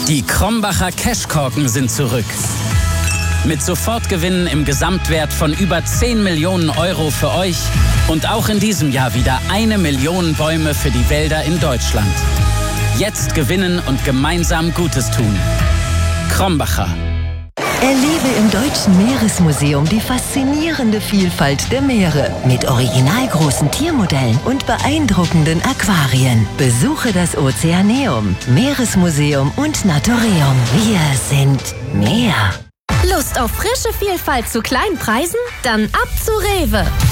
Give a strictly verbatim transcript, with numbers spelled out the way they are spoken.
Die Krombacher Cashkorken sind zurück. Mit Sofortgewinnen im Gesamtwert von über zehn Millionen Euro für euch und auch in diesem Jahr wieder eine Million Bäume für die Wälder in Deutschland. Jetzt gewinnen und gemeinsam Gutes tun. Krombacher. Erlebe im Deutschen Meeresmuseum die faszinierende Vielfalt der Meere mit originalgroßen Tiermodellen und beeindruckenden Aquarien. Besuche das Ozeaneum, Meeresmuseum und Naturium. Wir sind Meer. Lust auf frische Vielfalt zu kleinen Preisen? Dann ab zu Rewe.